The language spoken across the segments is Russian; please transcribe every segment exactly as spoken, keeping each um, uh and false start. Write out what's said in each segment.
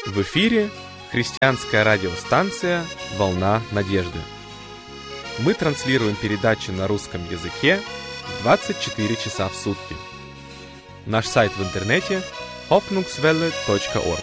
В эфире христианская радиостанция «Волна надежды». Мы транслируем передачи на русском языке двадцать четыре часа в сутки. Наш сайт в интернете hoffnungswelle точка org.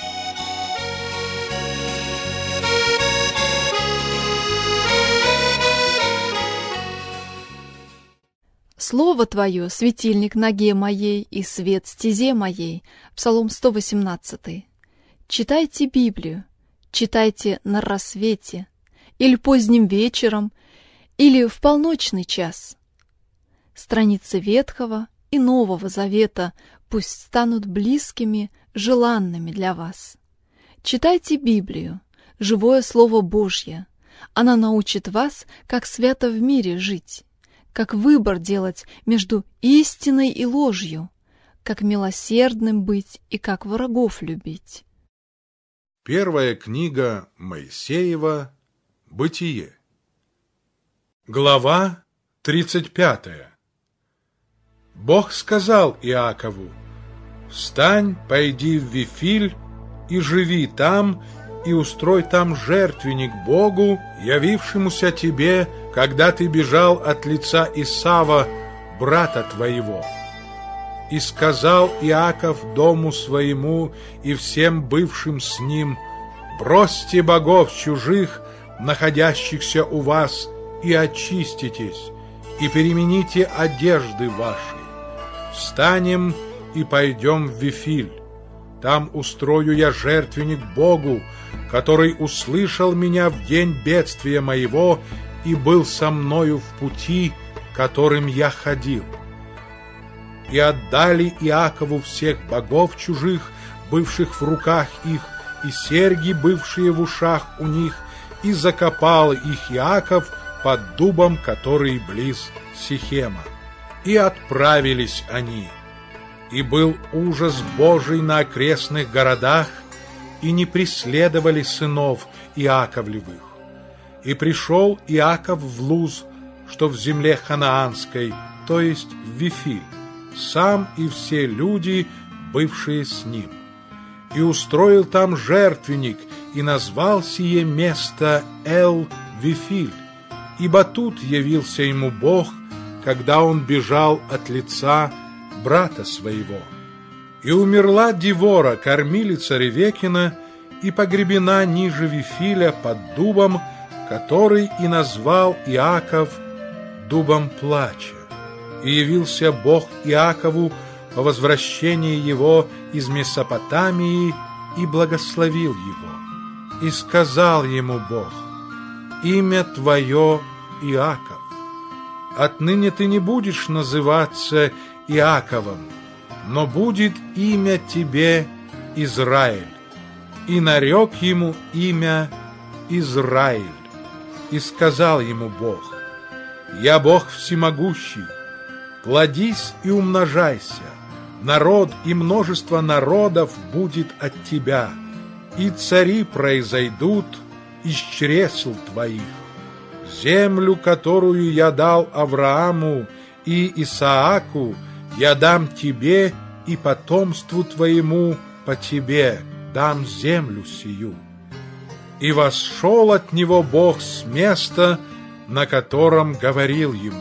Слово Твое — светильник ноге моей и свет стезе моей. Псалом сто восемнадцатый. Читайте Библию, читайте на рассвете, или поздним вечером, или в полночный час. Страницы Ветхого и Нового Завета пусть станут близкими, желанными для вас. Читайте Библию, живое Слово Божье. Она научит вас, как свято в мире жить, как выбор делать между истиной и ложью, как милосердным быть и как врагов любить. Первая книга Моисеева «Бытие». Глава тридцать пятая. Бог сказал Иакову: «Встань, пойди в Вифиль и живи там, и устрой там жертвенник Богу, явившемуся тебе, когда ты бежал от лица Исава, брата твоего». И сказал Иаков дому своему и всем бывшим с ним: «Бросьте богов чужих, находящихся у вас, и очиститесь, и перемените одежды ваши. Встанем и пойдем в Вифиль. Там устрою я жертвенник Богу, который услышал меня в день бедствия моего и был со мною в пути, которым я ходил». И отдали Иакову всех богов чужих, бывших в руках их, и серьги, бывшие в ушах у них, и закопал их Иаков под дубом, который близ Сихема. И отправились они. И был ужас Божий на окрестных городах, и не преследовали сынов Иаковлевых. И пришел Иаков в Луз, что в земле ханаанской, то есть в Вифиль, сам и все люди, бывшие с ним. И устроил там жертвенник, и назвал сие место Эл-Вифиль, ибо тут явился ему Бог, когда он бежал от лица брата своего. И умерла Дивора, кормилица Ревекина, и погребена ниже Вифиля под дубом, который и назвал Иаков дубом плача. И явился Бог Иакову по возвращении его из Месопотамии и благословил его. И сказал ему Бог: «Имя твое Иаков. Отныне ты не будешь называться Иаковом, но будет имя тебе Израиль». И нарек ему имя Израиль. И сказал ему Бог: «Я Бог всемогущий, плодись и умножайся, народ и множество народов будет от тебя, и цари произойдут из чресл твоих. Землю, которую я дал Аврааму и Исааку, я дам тебе и потомству твоему по тебе дам землю сию». И восшел от него Бог с места, на котором говорил ему.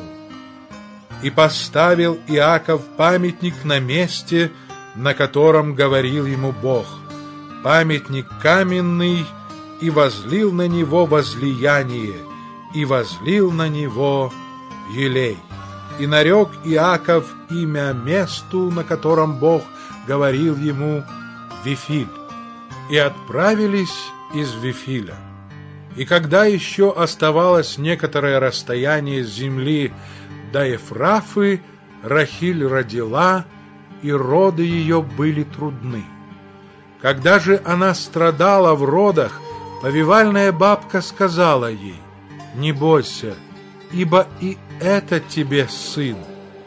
И поставил Иаков памятник на месте, на котором говорил ему Бог, памятник каменный, и возлил на него возлияние, и возлил на него елей. И нарек Иаков имя месту, на котором Бог говорил ему, Вифиль. И отправились из Вифиля. И когда еще оставалось некоторое расстояние с земли до Ефрафы, Рахиль родила, и роды ее были трудны. Когда же она страдала в родах, повивальная бабка сказала ей: «Не бойся, ибо и это тебе сын».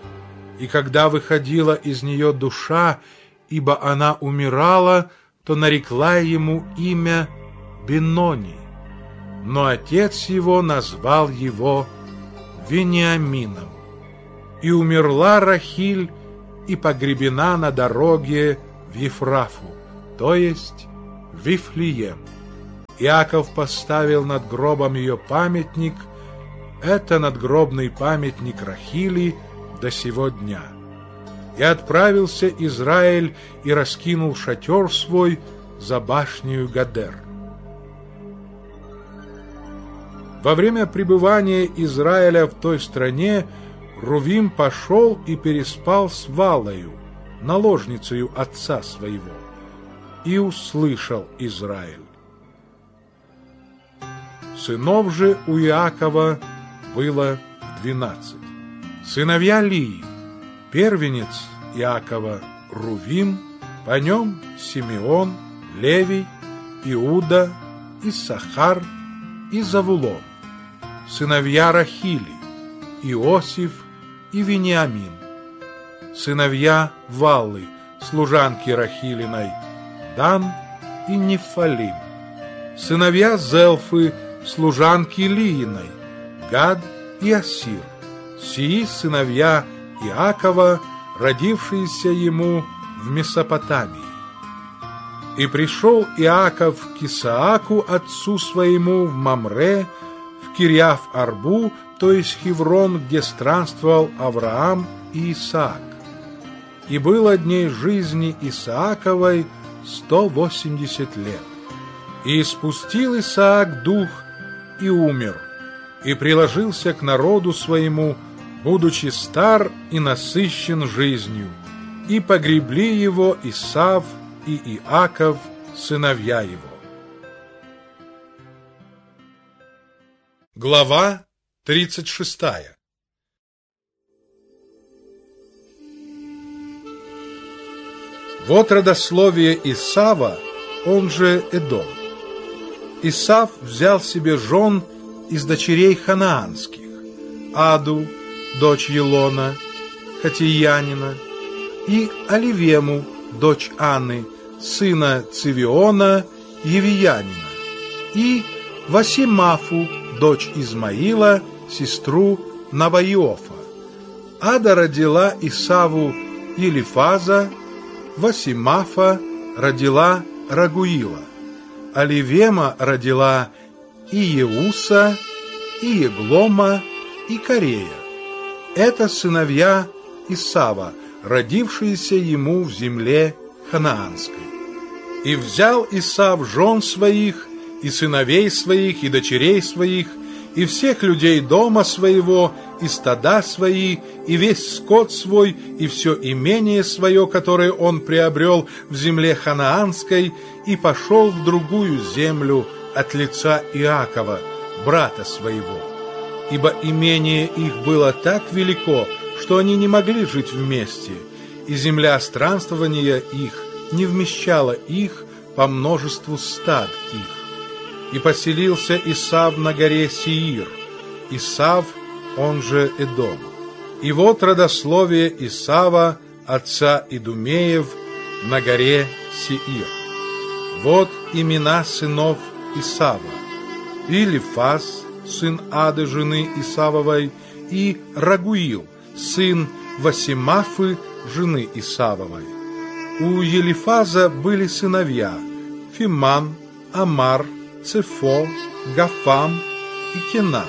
И когда выходила из нее душа, ибо она умирала, то нарекла ему имя Бенони, но отец его назвал его Вениамином. И умерла Рахиль, и погребена на дороге в Ефрафу, то есть в Вифлеем. Иаков поставил над гробом ее памятник. Это надгробный памятник Рахили до сего дня. И отправился Израиль и раскинул шатер свой за башнею Гадер. Во время пребывания Израиля в той стране Рувим пошел и переспал с Валою, наложницею отца своего, и услышал Израиль. Сынов же у Иакова было двенадцать. Сыновья Лии: первенец Иакова Рувим, по нем Симеон, Левий, Иуда, Иссахар и Завулон. Сыновья Рахили: Иосиф и Вениамин. Сыновья Валлы, служанки Рахилиной: Дан и Нефалим. Сыновья Зелфы, служанки Лииной: Гад и Асир. Сии сыновья Иакова, родившиеся ему в Месопотамии. И пришел Иаков к Исааку, отцу своему, в Мамре, в Кирьяв-Арбу, то есть Хеврон, где странствовал Авраам и Исаак. И было дней жизни Исааковой сто восемьдесят лет. И испустил Исаак дух и умер, и приложился к народу своему, будучи стар и насыщен жизнью, и погребли его Исав и Иаков, сыновья его. Глава тридцать шестая. Вот родословие Исава, он же Эдом. Исав взял себе жен из дочерей ханаанских: Аду, дочь Елона, хатиянина, и Оливему, дочь Анны, сына Цивиона, евиянина, и Васимафу, дочь Измаила, сестру Наваиофа. Ада родила Исаву Елифаза, Васимафа родила Рагуила, Оливема родила Иеуса, Иеглома и Корея. Это сыновья Исава, родившиеся ему в земле ханаанской. И взял Исав жен своих, и сыновей своих, и дочерей своих, и всех людей дома своего, и стада свои, и весь скот свой, и все имение свое, которое он приобрел в земле ханаанской, и пошел в другую землю от лица Иакова, брата своего. Ибо имение их было так велико, что они не могли жить вместе, и земля странствования их не вмещала их по множеству стад их. И поселился Исав на горе Сеир, Исав, он же Эдом. И вот родословие Исава, отца Идумеев, на горе Сеир. Вот имена сынов Исава: Илифаз, сын Ады, жены Исавовой, и Рагуил, сын Васимафы, жены Исавовой. У Елифаза были сыновья: Фиман, Амар, Цефо, Гафам и Кенас.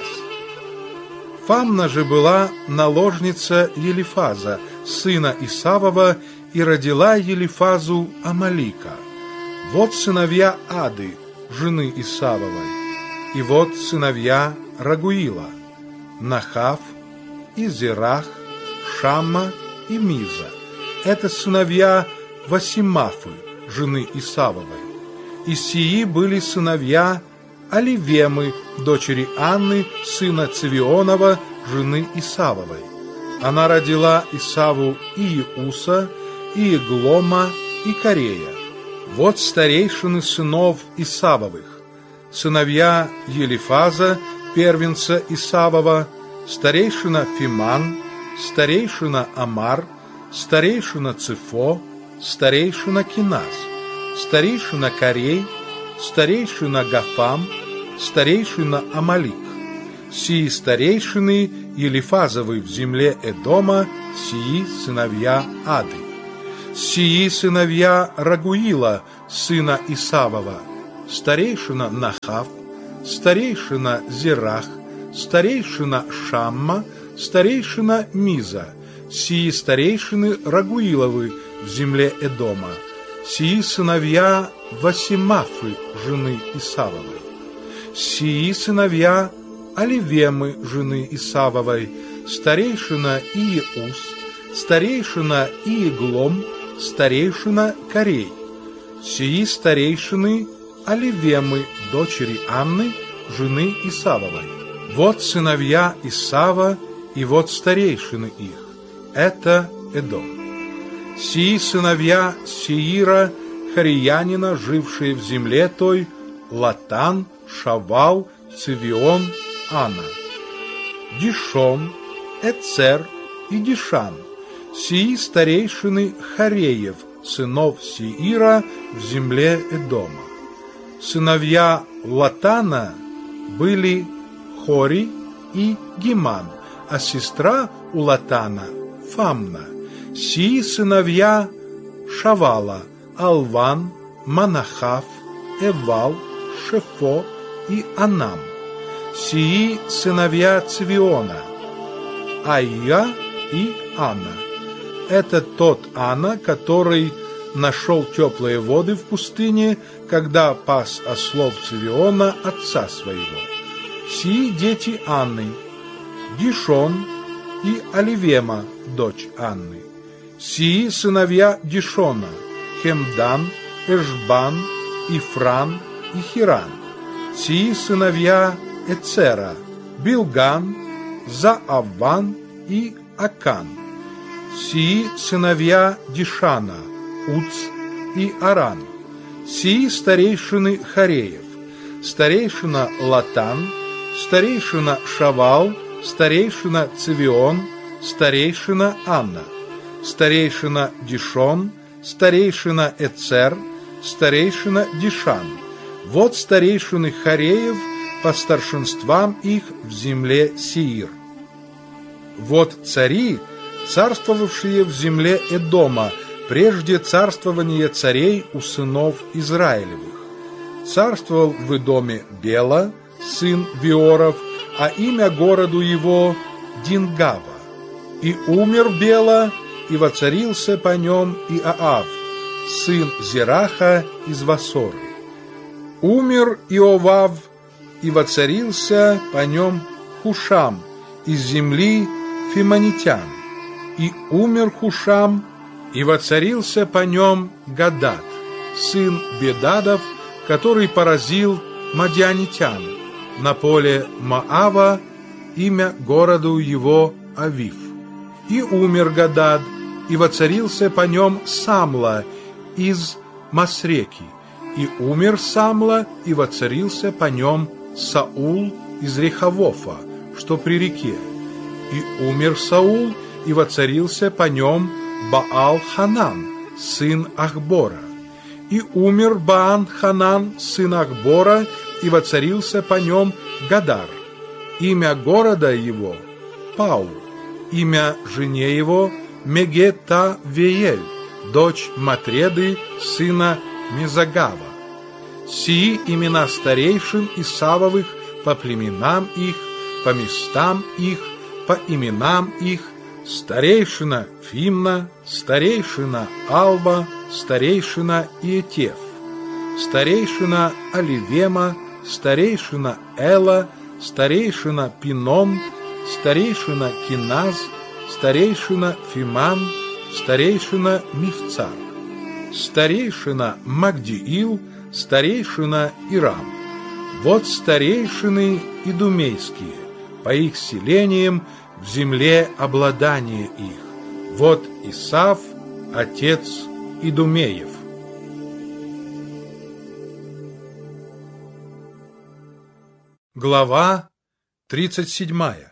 Фамна же была наложница Елифаза, сына Исавова, и родила Елифазу Амалика. Вот сыновья Ады, жены Исавовой, и вот сыновья Рагуила: Нахав, и Зерах, Шамма и Миза. Это сыновья Васимафы, жены Исавовой. И сии были сыновья Оливемы, дочери Анны, сына Цивионова, жены Исавовой. Она родила Исаву и Иуса, и Иглома, и Корея. Вот старейшины сынов Исавовых: сыновья Елифаза, первенца Исавова, старейшина Фиман, старейшина Амар, старейшина Цефо, старейшина Кинас, старейшина Корей, старейшина Гафам, старейшина Амалик. Сии старейшины Елифазовы в земле Эдома, сии сыновья Ады. Сии сыновья Рагуила, сына Исавова, старейшина Нахав, старейшина Зерах, старейшина Шамма, старейшина Миза, сии старейшины Рагуиловы в земле Эдома, сии сыновья Васимафы, жены Исавовой, сии сыновья Оливемы, жены Исавовой, старейшина Иеус, старейшина Иеглом, старейшина Корей, сии старейшины Оливемы, дочери Анны, жены Исавовой. Вот сыновья Исава, и вот старейшины их. Это Эдом. Сии сыновья Сеира, Хариянина, жившие в земле той, Латан, Шавал, Цивион, Ана. Дишон, Эцер и Дишан. Сии старейшины Хареев, сынов Сеира, в земле Эдома. Сыновья Латана были Хори и Гиман, а сестра у Латана Фамна. Сии сыновья Шавала, Алван, Манахав, Эвал, Шефо и Анам. Сии сыновья Цивиона, Айя и Ана. Это тот Ана, который нашел теплые воды в пустыне, когда пас ослов Цивиона, отца своего. Сии дети Анны, Дишон и Оливема, дочь Анны. Сии сыновья Дишона, Хемдан, Эшбан, Ифран и Хиран. Сии сыновья Эцера, Билган, Зааван и Акан. Сии сыновья Дишана, Уц и Аран. Сии старейшины Хареев, старейшина Латан, старейшина Шавал, старейшина Цивион, старейшина Анна, старейшина Дишон, старейшина Эцер, старейшина Дишан. Вот старейшины Хареев по старшинствам их в земле Сеир. Вот цари, царствовавшие в земле Эдома, прежде царствования царей у сынов Израилевых. Царствовал в Эдоме Бела, сын Виоров, а имя городу его Дингава. И умер Бела, и воцарился по нем Иоав, сын Зераха из Васоры. Умер Иовав, и воцарился по нем Хушам из земли Фимонитян. И умер Хушам, и воцарился по нем Гадад, сын Бедадов, который поразил мадианитян. На поле Маава имя городу его Авив. И умер Гадад, и воцарился по нем Самла из Масреки. И умер Самла, и воцарился по нем Саул из Рехавофа, что при реке. И умер Саул, и воцарился по нем Баал-Ханан, сын Ахбора. И умер Баан-Ханан, сын Ахбора, и воцарился по нем Гадар. Имя города его Пау, имя жене его Мегета-Веель, дочь Матреды, сына Мезагава. Сии имена старейшин Исавовых по племенам их, по местам их, по именам их: старейшина Фимна, старейшина Алва, старейшина Иетев, старейшина Оливема, старейшина Эла, старейшина Пином, старейшина Киназ, старейшина Фиман, старейшина Мифцар, старейшина Магдиил, старейшина Ирам. Вот старейшины идумейские, по их селениям в земле обладание их. Вот Исав, отец Идумеев. Глава тридцать седьмая.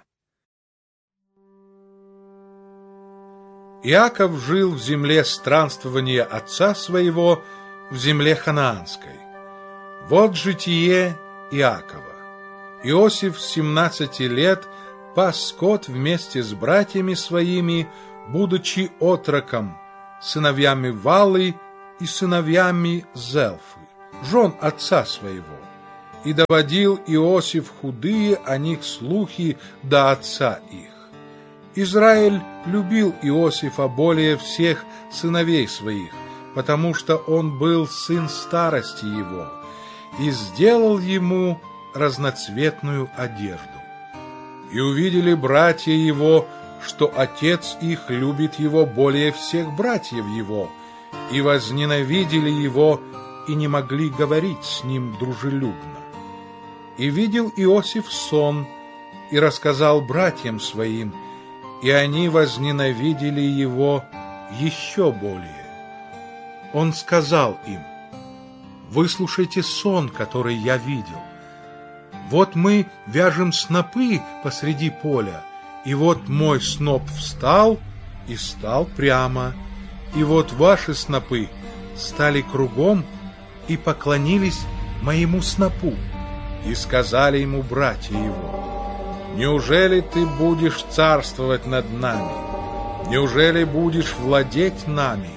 Иаков жил в земле странствования отца своего, в земле ханаанской. Вот житие Иакова. Иосиф с семнадцати лет пас скот вместе с братьями своими, будучи отроком, сыновьями Валы и сыновьями Зелфы, жен отца своего. И доводил Иосиф худые о них слухи до отца их. Израиль любил Иосифа более всех сыновей своих, потому что он был сын старости его, и сделал ему разноцветную одежду. И увидели братья его, что отец их любит его более всех братьев его, и возненавидели его, и не могли говорить с ним дружелюбно. И видел Иосиф сон, и рассказал братьям своим, и они возненавидели его еще более. Он сказал им: «Выслушайте сон, который я видел. Вот мы вяжем снопы посреди поля, и вот мой сноп встал и стал прямо, и вот ваши снопы стали кругом и поклонились моему снопу». И сказали ему братья его: «Неужели ты будешь царствовать над нами? Неужели будешь владеть нами?»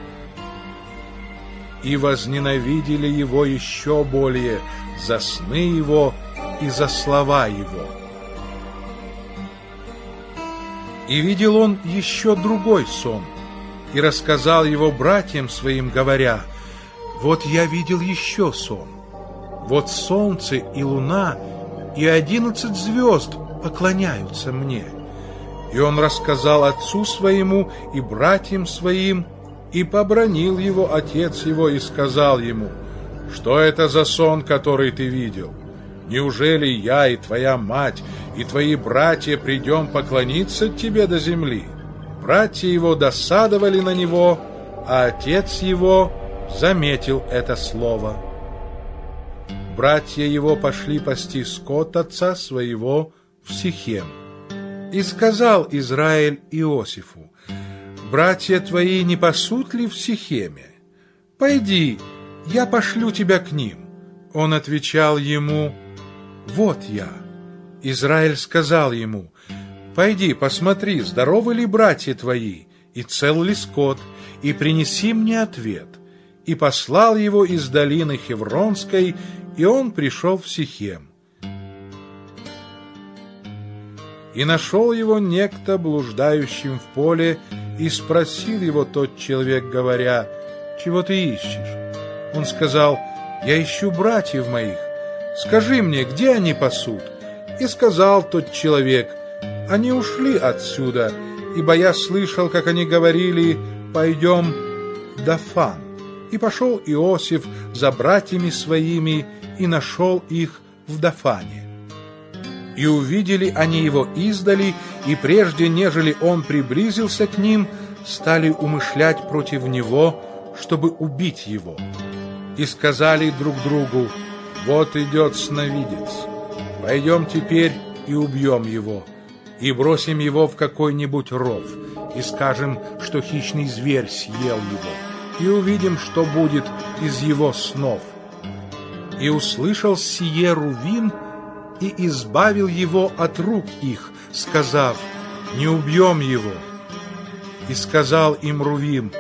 И возненавидели его еще более за сны его и за слова его. И видел он еще другой сон, и рассказал его братьям своим, говоря: «Вот я видел еще сон. Вот солнце и луна и одиннадцать звезд поклоняются мне». И он рассказал отцу своему и братьям своим, и побранил его отец его и сказал ему: «Что это за сон, который ты видел? Неужели я и твоя мать и твои братья придем поклониться тебе до земли?» Братья его досадовали на него, а отец его заметил это слово. Братья его пошли пасти скот отца своего в Сихем. И сказал Израиль Иосифу: «Братья твои не пасут ли в Сихеме? Пойди, я пошлю тебя к ним». Он отвечал ему: «Вот я». Израиль сказал ему: «Пойди, посмотри, здоровы ли братья твои, и цел ли скот, и принеси мне ответ». И послал его из долины Хевронской, и он пришел в Сихем. И нашел его некто блуждающим в поле, и спросил его тот человек, говоря: «Чего ты ищешь?» Он сказал: «Я ищу братьев моих. Скажи мне, где они пасут?» И сказал тот человек: «Они ушли отсюда, ибо я слышал, как они говорили: пойдем в Дафан». И пошел Иосиф за братьями своими, и нашел их в Дафане. И увидели они его издали, и прежде, нежели он приблизился к ним, стали умышлять против него, чтобы убить его. И сказали друг другу: «Вот идет сновидец. Пойдем теперь и убьем его, и бросим его в какой-нибудь ров, и скажем, что хищный зверь съел его, и увидим, что будет из его снов». И услышал сие Рувим, и избавил его от рук их, сказав: «Не убьем его». И сказал им Рувим: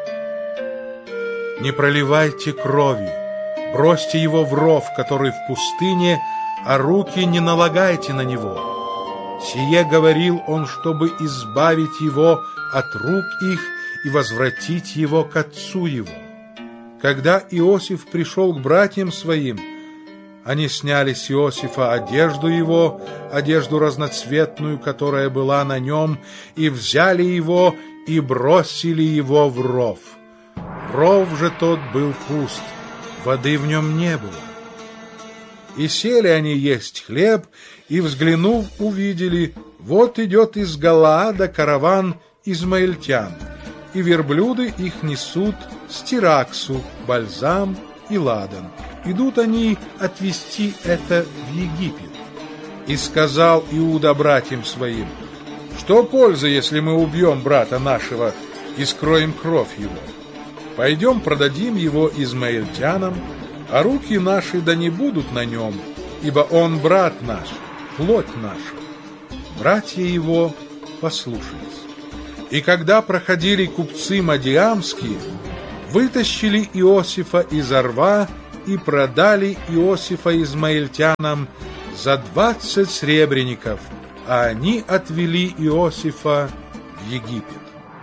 «Не проливайте крови, бросьте его в ров, который в пустыне, а руки не налагайте на него». Сие говорил он, чтобы избавить его от рук их и возвратить его к отцу его. Когда Иосиф пришел к братьям своим, они сняли с Иосифа одежду его, одежду разноцветную, которая была на нем, и взяли его и бросили его в ров. Ров же тот был пуст, воды в нем не было. И сели они есть хлеб, и, взглянув, увидели: вот идет из Галаада караван измаильтян, и верблюды их несут стираксу, бальзам и ладан. Идут они отвезти это в Египет. И сказал Иуда братьям своим: что польза, если мы убьем брата нашего и скроем кровь его? Пойдем продадим его измаильтянам, а руки наши да не будут на нем, ибо он брат наш, плоть наша. Братья его послушались. И когда проходили купцы мадиамские, вытащили Иосифа из рва и продали Иосифа измаильтянам за двадцать сребреников, а они отвели Иосифа в Египет.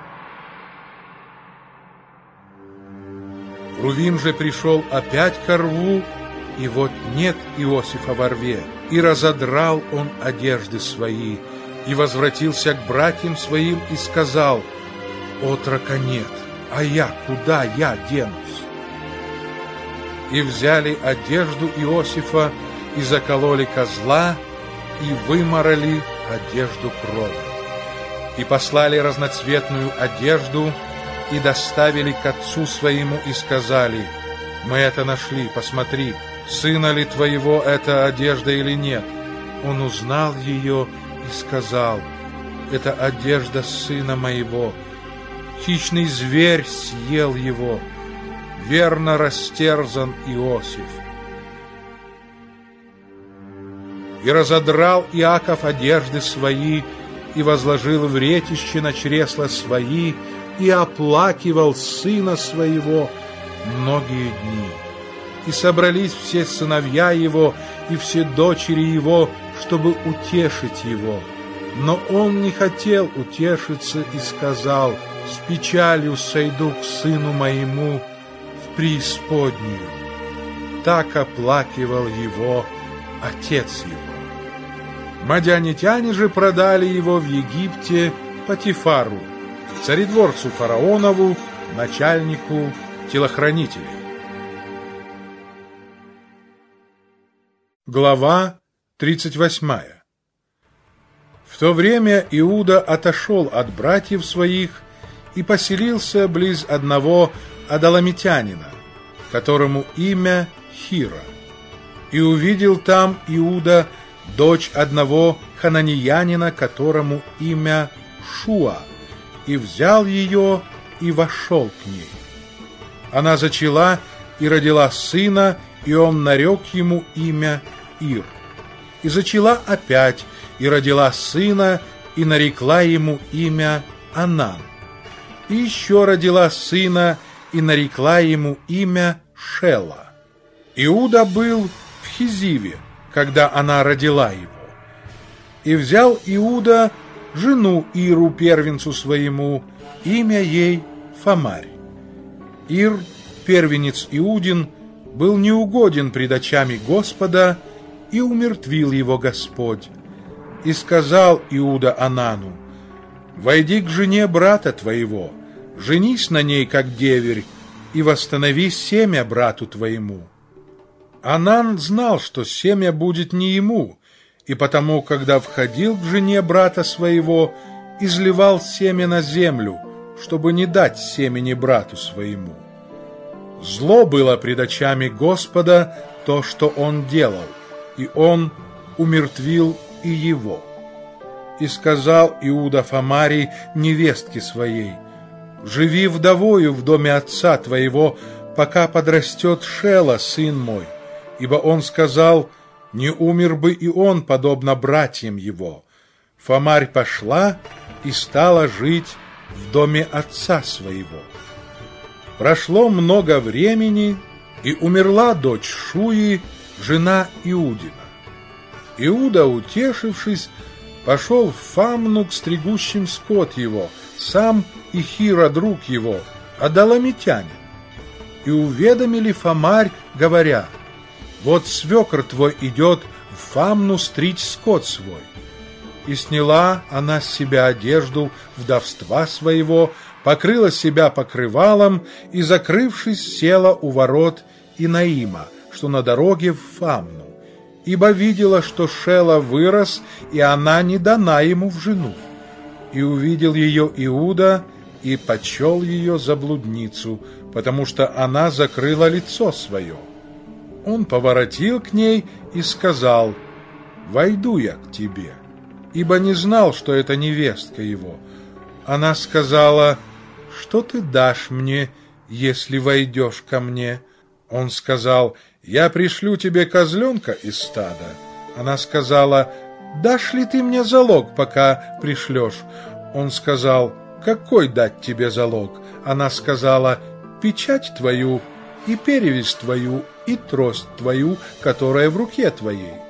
Рувим же пришел опять ко рву, и вот нет Иосифа во рве, и разодрал он одежды свои, и возвратился к братьям своим и сказал: «Отрока нет, а я куда я денусь?» И взяли одежду Иосифа и закололи козла, и вымарали одежду кровью. И послали разноцветную одежду, и доставили к отцу своему, и сказали: «Мы это нашли, посмотри, сына ли твоего эта одежда или нет?» Он узнал ее и сказал: «Это одежда сына моего. Хищный зверь съел его. Верно растерзан Иосиф». И разодрал Иаков одежды свои, и возложил в ретище на чресла свои, и оплакивал сына своего многие дни. И собрались все сыновья его и все дочери его, чтобы утешить его. Но он не хотел утешиться и сказал: «С печалью сойду к сыну моему в преисподнюю». Так оплакивал его отец его. Мадианитяне же продали его в Египте Потифару, царедворцу фараонову, начальнику телохранителей. Глава тридцать восьмая. В то время Иуда отошел от братьев своих и поселился близ одного адаламитянина, которому имя Хира. И увидел там Иуда дочь одного хананеянина, которому имя Шуа, и взял ее и вошел к ней. Она зачала и родила сына, и он нарек ему имя Ир. И зачала опять, и родила сына, и нарекла ему имя Анан. И еще родила сына, и нарекла ему имя Шела. Иуда был в Хизиве, когда она родила его. И взял Иуда жену Иру, первенцу своему, имя ей Фамарь. Ир, первенец Иудин, был неугоден пред очами Господа, и умертвил его Господь. И сказал Иуда Анану: «Войди к жене брата твоего, женись на ней, как деверь, и восстанови семя брату твоему». Анан знал, что семя будет не ему, и потому, когда входил к жене брата своего, изливал семя на землю, чтобы не дать семени брату своему. Зло было пред очами Господа то, что он делал, и он умертвил и его. И сказал Иуда Фамари, невестке своей: «Живи вдовою в доме отца твоего, пока подрастет Шела, сын мой». Ибо он сказал: «Не умер бы и он, подобно братьям его». Фамарь пошла и стала жить в доме отца своего. Прошло много времени, и умерла дочь Шуи, жена Иудина. Иуда, утешившись, пошел в Фамну к стригущим скот его, сам и Хира, друг его, адаламитянин. И уведомили Фамарь, говоря: «Вот свекр твой идет в Фамну стричь скот свой». И сняла она с себя одежду вдовства своего, покрыла себя покрывалом и, закрывшись, села у ворот Инаима, что на дороге в Фамну, ибо видела, что Шела вырос, и она не дана ему в жену. И увидел ее Иуда, и почел ее за блудницу, потому что она закрыла лицо свое. Он поворотил к ней и сказал: «Войду я к тебе», ибо не знал, что это невестка его. Она сказала: «Что ты дашь мне, если войдешь ко мне?» Он сказал: «Я пришлю тебе козленка из стада». Она сказала: «Дашь ли ты мне залог, пока пришлешь?» Он сказал: «Какой дать тебе залог?» Она сказала: печать твою, и перевесь твою, и трость твою, которая в руке твоей.